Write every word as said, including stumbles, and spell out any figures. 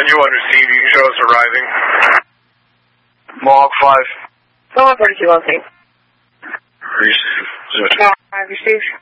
And you on receive, you can show us arriving. Mohawk five. Mohawk forty-two, one thing. Receive. Mohawk five, receive.